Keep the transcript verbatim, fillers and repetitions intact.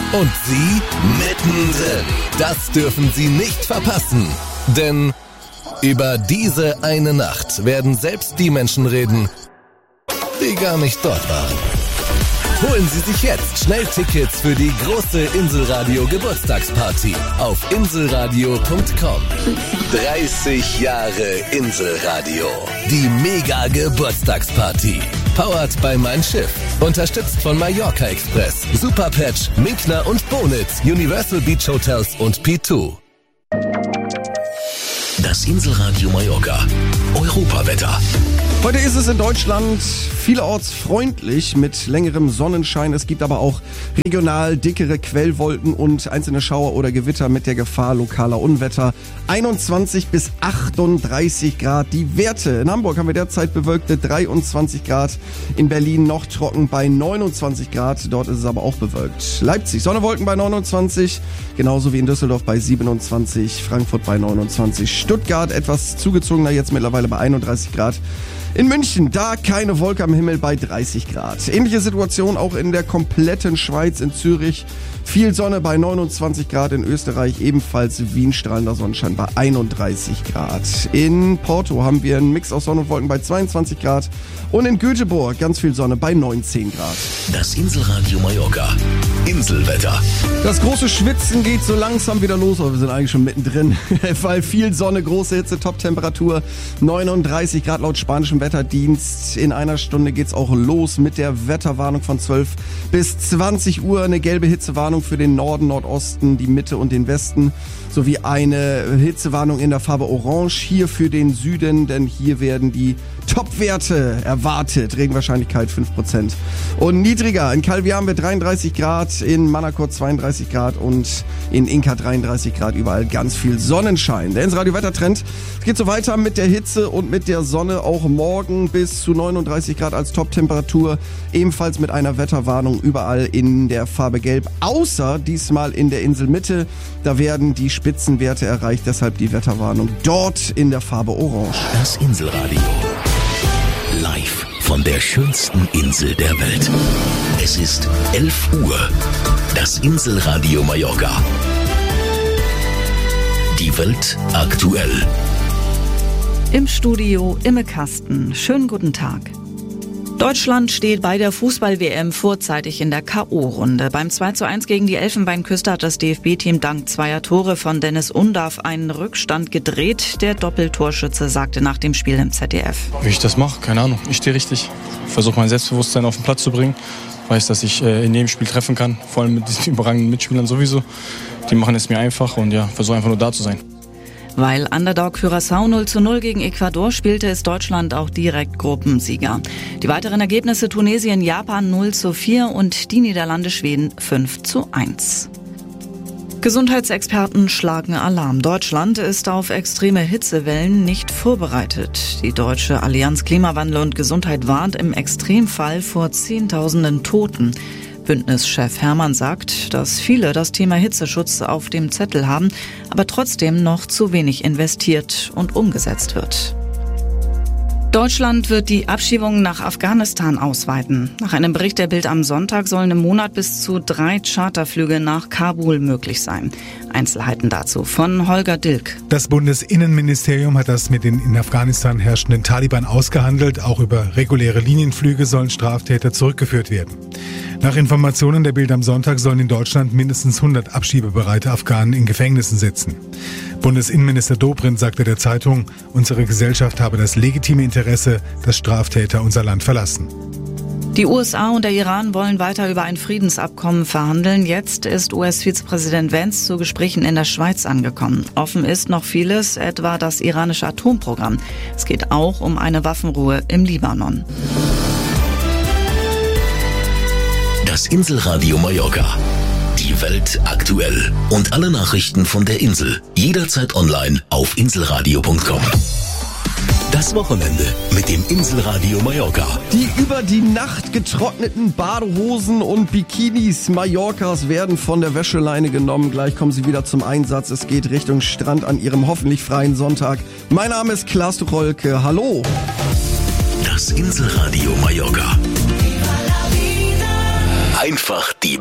Und Sie mittendrin. Das dürfen Sie nicht verpassen. Denn über diese eine Nacht werden selbst die Menschen reden, die gar nicht dort waren. Holen Sie sich jetzt schnell Tickets für die große Inselradio Geburtstagsparty auf inselradio punkt com. dreißig Jahre Inselradio. Die Mega Geburtstagsparty. Powered by Mein Schiff. Unterstützt von Mallorca Express, Superpatch, Minkner und Bonitz, Universal Beach Hotels und P zwei. Das Inselradio Mallorca. Europawetter. Heute ist es in Deutschland vielerorts freundlich mit längerem Sonnenschein. Es gibt aber auch regional dickere Quellwolken und einzelne Schauer oder Gewitter mit der Gefahr lokaler Unwetter. einundzwanzig bis achtunddreißig Grad die Werte. In Hamburg haben wir derzeit bewölkte dreiundzwanzig Grad. In Berlin noch trocken bei neunundzwanzig Grad. Dort ist es aber auch bewölkt. Leipzig, Sonne-Wolken bei neunundzwanzig. Genauso wie in Düsseldorf bei siebenundzwanzig. Frankfurt bei neunundzwanzig. Stuttgart etwas zugezogener, jetzt mittlerweile bei einunddreißig Grad. In München, da keine Wolke am Himmel bei dreißig Grad. Ähnliche Situation auch in der kompletten Schweiz, in Zürich. Viel Sonne bei neunundzwanzig Grad, in Österreich ebenfalls Wien strahlender Sonnenschein bei einunddreißig Grad. In Porto haben wir einen Mix aus Sonne und Wolken bei zweiundzwanzig Grad und in Göteborg ganz viel Sonne bei neunzehn Grad. Das Inselradio Mallorca. Inselwetter. Das große Schwitzen geht so langsam wieder los, aber wir sind eigentlich schon mittendrin, weil viel Sonne, große Hitze, Top-Temperatur, neununddreißig Grad laut spanischem Wetterdienst. In einer Stunde geht's auch los mit der Wetterwarnung von zwölf bis zwanzig Uhr. Eine gelbe Hitzewarnung für den Norden, Nordosten, die Mitte und den Westen. Sowie eine Hitzewarnung in der Farbe Orange hier für den Süden, denn hier werden die Top-Werte erwartet. Regenwahrscheinlichkeit fünf Prozent. Und niedriger. In Calvi haben wir dreiunddreißig Grad, in Manacor zweiunddreißig Grad und in Inka dreiunddreißig Grad. Überall ganz viel Sonnenschein. Der Inselradio-Wettertrend geht so weiter mit der Hitze und mit der Sonne. Auch morgen bis zu neununddreißig Grad als Top-Temperatur. Ebenfalls mit einer Wetterwarnung überall in der Farbe Gelb. Außer diesmal in der Inselmitte. Da werden die Spitzenwerte erreicht. Deshalb die Wetterwarnung dort in der Farbe Orange. Das Inselradio. Live von der schönsten Insel der Welt. Es ist elf Uhr. Das Inselradio Mallorca. Die Welt aktuell. Im Studio Imme Kasten. Schönen guten Tag. Deutschland steht bei der Fußball-W M vorzeitig in der K O-Runde. Beim zwei zu eins gegen die Elfenbeinküste hat das D F B-Team dank zweier Tore von Dennis Undav einen Rückstand gedreht. Der Doppeltorschütze sagte nach dem Spiel im Z D F. Wie ich das mache, keine Ahnung. Ich stehe richtig. Ich versuche mein Selbstbewusstsein auf den Platz zu bringen. Weiß, dass ich äh, in jedem Spiel treffen kann. Vor allem mit diesen überragenden Mitspielern sowieso. Die machen es mir einfach und ja, versuche einfach nur da zu sein. Weil Underdog Curaçao null zu null gegen Ecuador spielte, ist Deutschland auch direkt Gruppensieger. Die weiteren Ergebnisse: Tunesien, Japan null zu vier und die Niederlande, Schweden fünf zu eins. Gesundheitsexperten schlagen Alarm. Deutschland ist auf extreme Hitzewellen nicht vorbereitet. Die Deutsche Allianz Klimawandel und Gesundheit warnt im Extremfall vor Zehntausenden Toten. Bündnischef Hermann sagt, dass viele das Thema Hitzeschutz auf dem Zettel haben, aber trotzdem noch zu wenig investiert und umgesetzt wird. Deutschland wird die Abschiebungen nach Afghanistan ausweiten. Nach einem Bericht der Bild am Sonntag sollen im Monat bis zu drei Charterflüge nach Kabul möglich sein. Einzelheiten dazu von Holger Dilk. Das Bundesinnenministerium hat das mit den in Afghanistan herrschenden Taliban ausgehandelt. Auch über reguläre Linienflüge sollen Straftäter zurückgeführt werden. Nach Informationen der Bild am Sonntag sollen in Deutschland mindestens hundert abschiebebereite Afghanen in Gefängnissen sitzen. Bundesinnenminister Dobrindt sagte der Zeitung, unsere Gesellschaft habe das legitime Interesse, dass Straftäter unser Land verlassen. Die U S A und der Iran wollen weiter über ein Friedensabkommen verhandeln. Jetzt ist U S-Vizepräsident Vance zu Gesprächen in der Schweiz angekommen. Offen ist noch vieles, etwa das iranische Atomprogramm. Es geht auch um eine Waffenruhe im Libanon. Das Inselradio Mallorca. Die Welt aktuell. Und alle Nachrichten von der Insel. Jederzeit online auf inselradio punkt com. Das Wochenende mit dem Inselradio Mallorca. Die über die Nacht getrockneten Badehosen und Bikinis Mallorcas werden von der Wäscheleine genommen. Gleich kommen sie wieder zum Einsatz. Es geht Richtung Strand an ihrem hoffentlich freien Sonntag. Mein Name ist Klaas Tucholke. Hallo. Das Inselradio Mallorca. Einfach die